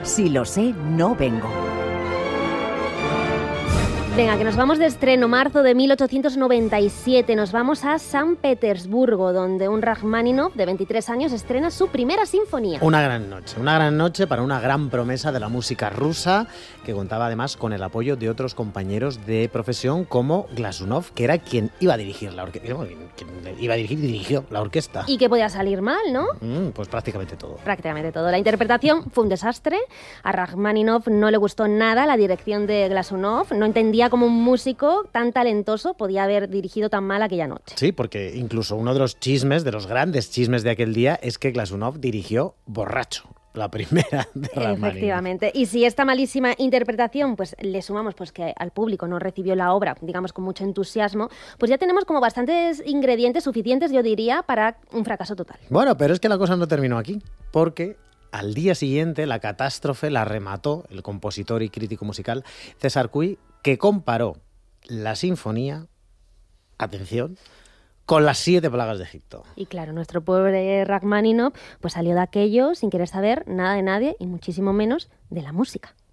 Si lo sé, no vengo. Venga, que nos vamos de estreno, marzo de 1897. Nos vamos a San Petersburgo, donde un Rajmáninov de 23 años estrena su primera sinfonía. Una gran noche para una gran promesa de la música rusa, que contaba además con el apoyo de otros compañeros de profesión como Glazunov, que era quien iba a dirigir la orquesta. Dirigió la orquesta. ¿Y qué podía salir mal, no? Pues prácticamente todo. Prácticamente todo. La interpretación fue un desastre. A Rajmáninov no le gustó nada la dirección de Glazunov. No entendía cómo un músico tan talentoso podía haber dirigido tan mal aquella noche. Sí, porque incluso uno de los chismes, de los grandes chismes de aquel día, es que Glazunov dirigió borracho la primera de Rachmaninoff. Efectivamente. Y si esta malísima interpretación pues le sumamos pues que al público no recibió la obra, digamos, con mucho entusiasmo, pues ya tenemos como bastantes ingredientes suficientes, yo diría, para un fracaso total. Bueno, pero es que la cosa no terminó aquí, porque al día siguiente la catástrofe la remató el compositor y crítico musical César Cui, que comparó la sinfonía, atención, con las 7 plagas de Egipto. Y claro, nuestro pobre Rachmaninoff pues salió de aquello sin querer saber nada de nadie y muchísimo menos de la música.